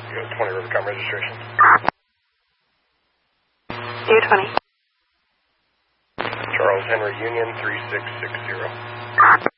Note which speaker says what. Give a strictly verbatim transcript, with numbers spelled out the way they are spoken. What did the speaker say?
Speaker 1: You got twenty Rivercom registration.
Speaker 2: Dear twenty.
Speaker 1: Charles Henry Union three six six zero.